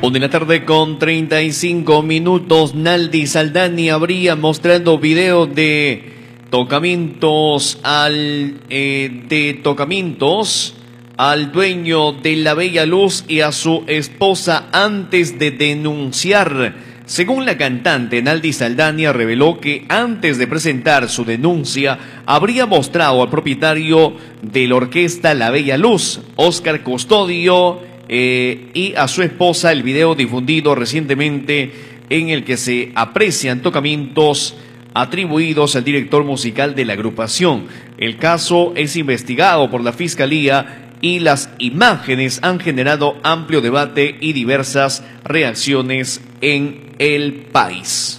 1 de la tarde con 35 minutos. Naldi Saldani habría mostrando video de tocamientos al dueño de la Bella Luz y a su esposa antes de denunciar. Según la cantante, Naldi Saldana reveló que antes de presentar su denuncia habría mostrado al propietario de la orquesta La Bella Luz, Oscar Custodio, y a su esposa el video difundido recientemente en el que se aprecian tocamientos atribuidos al director musical de la agrupación. El caso es investigado por la Fiscalía y las imágenes han generado amplio debate y diversas reacciones en el país.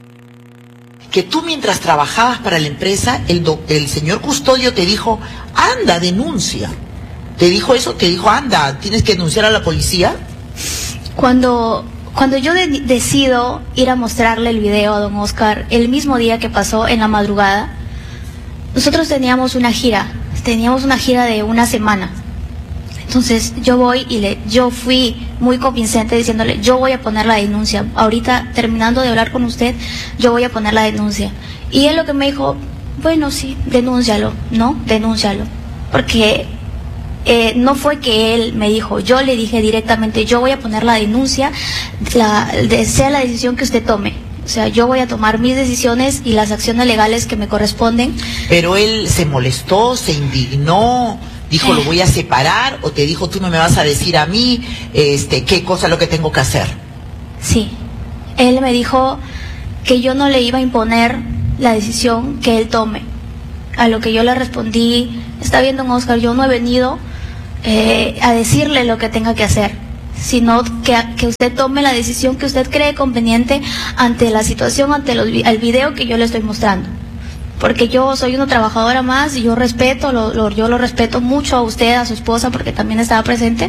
Que tú mientras trabajabas para la empresa, el señor Custodio te dijo, anda, denuncia. ¿Te dijo eso? ¿Te dijo, anda, tienes que denunciar a la policía? Cuando yo decido ir a mostrarle el video a don Oscar, el mismo día que pasó, en la madrugada, nosotros teníamos una gira de una semana. Entonces yo voy y yo fui muy convincente diciéndole, yo voy a poner la denuncia. Ahorita, terminando de hablar con usted, yo voy a poner la denuncia. Y él lo que me dijo, bueno, sí, denúncialo, ¿no? Denúncialo. Porque no fue que él me dijo, yo le dije directamente, yo voy a poner la denuncia, sea la decisión que usted tome. O sea, yo voy a tomar mis decisiones y las acciones legales que me corresponden. Pero él se molestó, se indignó, dijo, lo voy a separar, o te dijo, tú no me vas a decir a mí, qué cosa es lo que tengo que hacer. Sí, él me dijo que yo no le iba a imponer la decisión que él tome. A lo que yo le respondí, está bien, don Oscar, yo no he venido a decirle lo que tenga que hacer, sino que usted tome la decisión que usted cree conveniente ante la situación, ante el video que yo le estoy mostrando. Porque yo soy una trabajadora más y yo yo lo respeto mucho a usted, a su esposa, porque también estaba presente.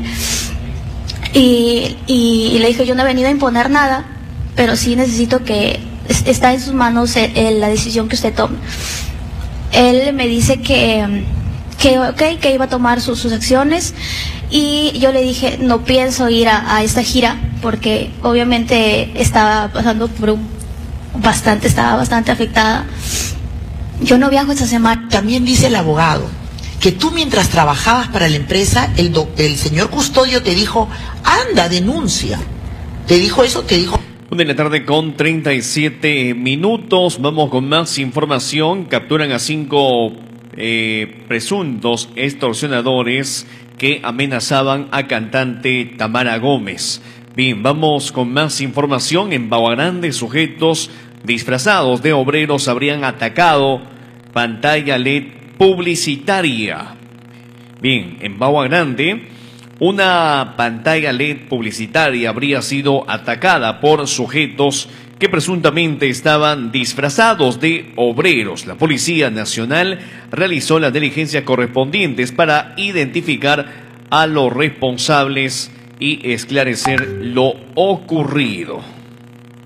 Y le dije, yo no he venido a imponer nada, pero sí necesito que está en sus manos la decisión que usted tome. Él me dice que iba a tomar sus acciones, y yo le dije, no pienso ir a esta gira, porque obviamente estaba pasando por estaba bastante afectada. Yo no viajo esta semana. También dice el abogado que tú mientras trabajabas para la empresa, el señor Custodio te dijo, anda, denuncia. ¿Te dijo eso? ¿Te dijo? 1 de la tarde con 37 minutos. Vamos con más información. Capturan a 5 presuntos extorsionadores que amenazaban a cantante Tamara Gómez. Bien, vamos con más información. En Bagua Grande, sujetos disfrazados de obreros habrían atacado pantalla LED publicitaria. Bien, en Bagua Grande, una pantalla LED publicitaria habría sido atacada por sujetos que presuntamente estaban disfrazados de obreros. La Policía Nacional realizó las diligencias correspondientes para identificar a los responsables y esclarecer lo ocurrido.